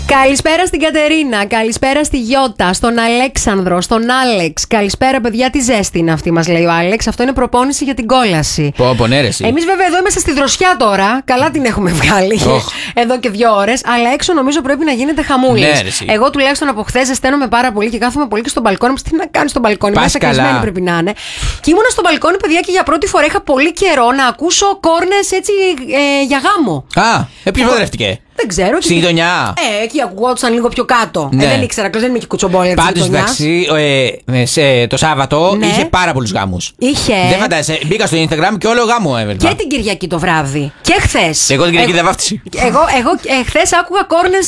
Καλησπέρα στην Κατερίνα, καλησπέρα στη Γιώτα, στον Αλέξανδρο, στον Άλεξ. Καλησπέρα, παιδιά, τι ζέστη είναι αυτή, μας λέει ο Άλεξ. Αυτό είναι προπόνηση για την κόλαση. Πονέρεση. Εμείς, βέβαια, εδώ είμαστε στη δροσιά τώρα. Καλά την έχουμε βγάλει εδώ και 2 ώρες. Αλλά έξω νομίζω πρέπει να γίνεται χαμούλης. Εγώ τουλάχιστον από χθες ζεσταίνομαι πάρα πολύ και κάθομαι πολύ και στο μπαλκόνι. Τι να κάνει στο μπαλκόνι, Πας μέσα καλά. κλεισμένη πρέπει να είναι. Και ήμουνα στο μπαλκόνι, παιδιά, και για πρώτη φορά είχα πολύ καιρό να ακούσω κόρνες έτσι για γάμο. Ποιος παντρεύτηκε? Δεν ξέρω. Στη γειτονιά. Εκεί ακουγόντουσαν λίγο πιο κάτω. Ναι. Δεν ήξερα, δεν είμαι και κουτσομπόλια της Πάντως, γειτονιάς. εντάξει, το Σάββατο είχε πάρα πολλούς γάμους. Είχε. Δεν φαντάζεσαι. Μπήκα στο Instagram και όλο γάμο έβλεπα. Και την Κυριακή το βράδυ. Και χθες. Εγώ την Κυριακή δεν βάφτιση. Εγώ χθες άκουγα κόρνες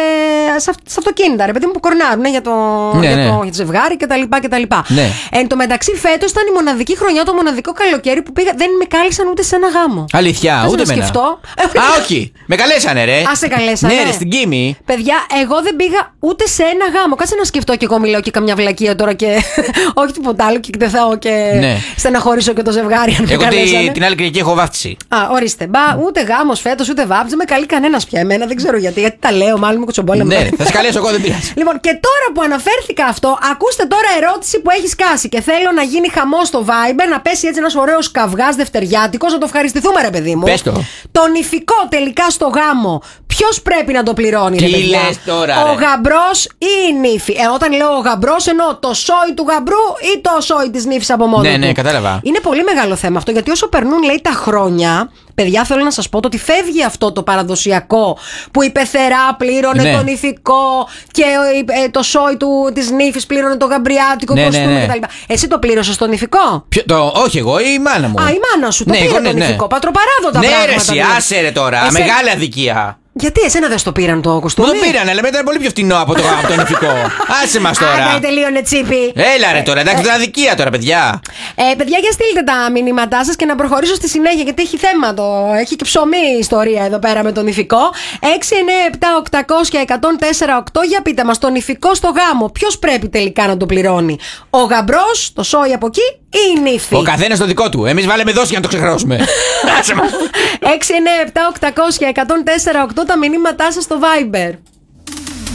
σε αυτοκίνητα. Ρε παιδί μου, που κορνάρουν για το ζευγάρι κτλ. Ναι. Εν τω μεταξύ, φέτος ήταν η μοναδική χρονιά, το μοναδικό καλοκαίρι που πήγα. Δεν με κάλεσαν ούτε σε ένα γάμο. Αλήθεια, ούτε να εμένα. σκεφτώ. Όχι. Με καλέσανε, ρε. Σε καλέσανε. Ναι, ρε, στην Κίμη. Παιδιά, εγώ δεν πήγα ούτε σε ένα γάμο. Κάτσε να σκεφτώ, και εγώ μιλάω και καμιά βλακεία τώρα και όχι τίποτα άλλο και εκτεθάω και στεναχωρήσω και το ζευγάρι. Αν εγώ την άλλη Κυριακή έχω βάφτιση. Ορίστε. Ούτε γάμος φέτος, ούτε βάφτιση. Δεν με καλεί κανένας πια εμένα. Δεν ξέρω γιατί. Γιατί τα λέω, μάλλον με κουτσομπόλα. Ναι, θα σε καλέσω εγώ, δεν πειράζει. Λοιπόν, και τώρα που αναφέρθηκα αυτό, ακούστε τώρα ερώτηση που έχει σκάσει και θέλω να γίνει χαμός στο Viber, να πέσει έτσι ένας ωραίος καυγάς δευτεριάτικος, να το ευχαριστηθούμε, ρε παιδί μου. Πες το. Το νηφικό τελικά στο γάμο, ποιος πρέπει να το πληρώνει, ρε παιδιά? Τι λες τώρα, ο γαμπρός ή η νύφη? Όταν λέω ο γαμπρός, εννοώ το σόι του γαμπρού ή το σόι της νύφης από μόνο του. Ναι, κατάλαβα. Είναι πολύ μεγάλο θέμα αυτό, γιατί όσο περνούν, λέει, τα χρόνια, παιδιά, θέλω να σας πω το ότι φεύγει αυτό το παραδοσιακό που η πεθερά πλήρωνε το νηφικό και το σόι της νύφης πλήρωνε το γαμπριάτικο κοστούμι κτλ. Εσύ το πλήρωσες το νηφικό? Όχι, εγώ, η μάνα μου. Η μάνα σου το πήρε το νηφικό. Πατροπαράδοτα πράγματα. Ναι, ρε, εσύ, άσε ρε τώρα. Μεγάλη αδικία. Γιατί εσένα δεν στο πήραν το κοστούμι? Μου το πήραν, αλλά μετά είναι πολύ πιο φτηνό από το νηφικό. Άσε μας τώρα. Άρα τελείωνε τσίπη. Έλα ρε τώρα, εντάξει, είναι αδικία τώρα, παιδιά. Παιδιά, για στείλτε τα μηνύματά σας και να προχωρήσω στη συνέχεια, γιατί έχει θέμα έχει και ψωμί η ιστορία εδώ πέρα με το νηφικό. 697-800-1048. Για πείτε μας, το νηφικό στο γάμο, ποιος πρέπει τελικά να το πληρώνει? Ο γαμπρός, το σόι από εκεί, ή η νύφη? Ο καθένας το δικό του. Εμείς βάλαμε δόση για να το ξεχρεώσουμε. 697-800-1048. Τα μηνύματά σας στο Viber.